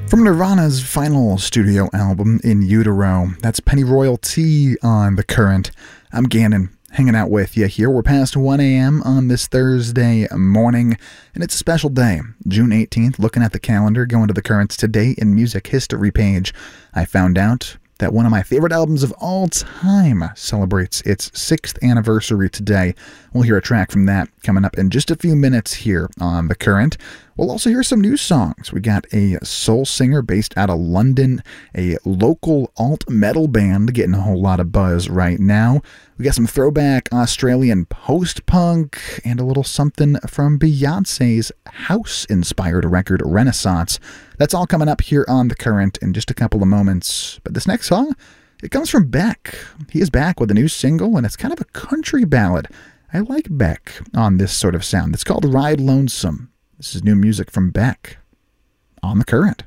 From Nirvana's final studio album, In Utero, that's Pennyroyal Tea on The Current. I'm Gannon, hanging out with you here. We're past 1 a.m. on this Thursday morning, and it's a special day. June 18th, looking at the calendar, going to The Current's Today in Music History page, I found out that one of my favorite albums of all time celebrates its 6th anniversary today. We'll hear a track from that coming up in just a few minutes here on The Current. We'll also hear some new songs. We got a soul singer based out of London, a local alt-metal band getting a whole lot of buzz right now. We got some throwback Australian post-punk and a little something from Beyonce's house-inspired record, Renaissance. That's all coming up here on The Current in just a couple of moments. But this next song, it comes from Beck. He is back with a new single, and it's kind of a country ballad. I like Beck on this sort of sound. It's called Ride Lonesome. This is new music from Beck on The Current.